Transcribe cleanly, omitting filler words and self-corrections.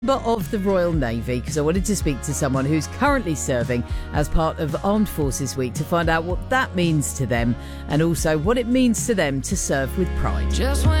Of the Royal Navy, because I wanted to speak to someone who's currently serving as part of Armed Forces Week to find out what that means to them and also what it means to them to serve with pride. Just when